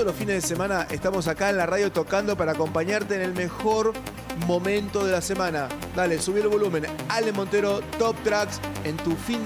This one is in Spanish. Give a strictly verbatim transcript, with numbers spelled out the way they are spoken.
todos los fines de semana estamos acá en la radio tocando para acompañarte en el mejor momento de la semana. Dale, subí el volumen. Ale Montero, Top Tracks en tu fin de